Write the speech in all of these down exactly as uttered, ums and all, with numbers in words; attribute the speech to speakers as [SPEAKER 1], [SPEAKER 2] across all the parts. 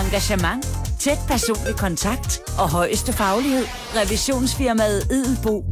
[SPEAKER 1] Engagement, tæt personlig kontakt og højeste faglighed. Revisionsfirmaet Edelbo.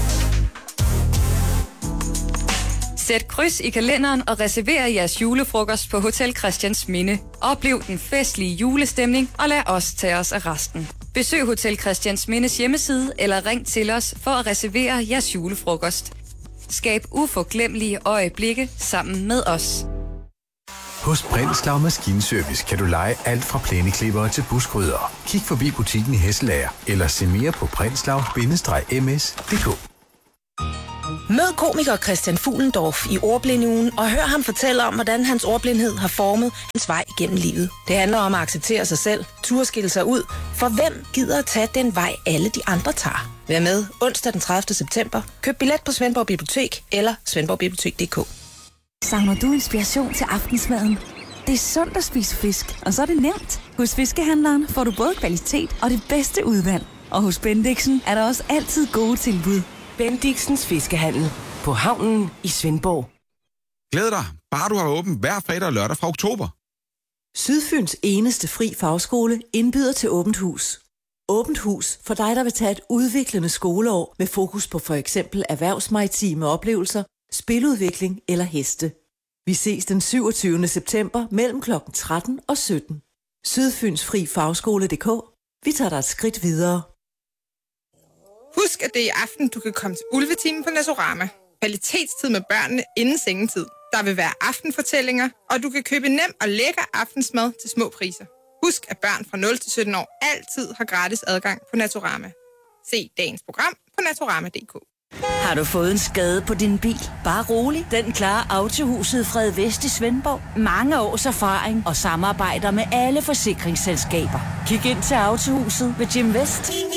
[SPEAKER 2] Sæt kryds i kalenderen og reserver jeres julefrokost på Hotel Christiansminde. Oplev den festlige julestemning og lad os tage os af resten. Besøg Hotel Christiansmindes hjemmeside eller ring til os for at reservere jeres julefrokost. Skab uforglemmelige øjeblikke sammen med os.
[SPEAKER 3] Hos Brindslav Maskinservice kan du lege alt fra plæneklippere til buskrydder. Kig forbi butikken i Hesselager eller se mere på brindslav bindestreg m s punktum d k.
[SPEAKER 4] Mød komiker Christian Fuhlendorf i Ordblindeugen og hør ham fortælle om, hvordan hans ordblindhed har formet hans vej igennem livet. Det handler om at acceptere sig selv, turde skille sig ud, for hvem gider at tage den vej, alle de andre tager? Vær med onsdag den tredivte september. Køb billet på Svendborg Bibliotek eller svendborgbibliotek punktum d k.
[SPEAKER 5] Savner du inspiration til aftensmaden? Det er sundt at spise fisk, og så er det nemt. Hos Fiskehandleren får du både kvalitet og det bedste udvalg. Og hos Bendixen er der også altid gode tilbud.
[SPEAKER 6] Bendixens Fiskehandel på havnen i Svendborg.
[SPEAKER 7] Glæd dig, bare du har åbent hver fredag og lørdag fra oktober.
[SPEAKER 8] Sydfyns eneste fri fagskole indbyder til åbent hus. Åbent hus for dig, der vil tage et udviklende skoleår med fokus på for eksempel erhvervsmaritime oplevelser, spiludvikling eller heste. Vi ses den syvogtyvende september mellem klokken tretten og sytten. Sydfyns Fri Fagskole punktum d k. Vi tager dig et skridt videre.
[SPEAKER 9] Husk, at det er i aften, du kan komme til Ulvetimen på Nasorama. Kvalitetstid med børnene inden sengetid. Der vil være aftenfortællinger, og du kan købe nem og lækker aftensmad til små priser. Husk, at børn fra nul til sytten år altid har gratis adgang på Nasorama. Se dagens program på nasorama punktum d k.
[SPEAKER 1] Har du fået en skade på din bil? Bare rolig. Den klarer Autohuset Fred Vest i Svendborg. Mange års erfaring og samarbejder med alle forsikringsselskaber. Kig ind til Autohuset ved Jim Vest.